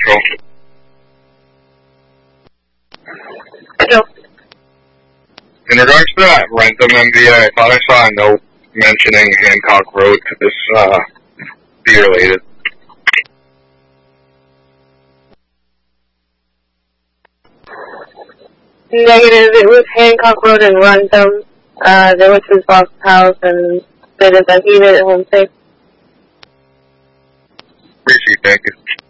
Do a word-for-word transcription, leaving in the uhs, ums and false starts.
Central. Joe. In regards to that Rentham M V A, I thought I saw a note mentioning Hancock Road. Could this uh, be related? Negative. It was Hancock Road and Rentham. Uh, they went to his boss's house and said that he made it home safe. Appreciate it. Thank you.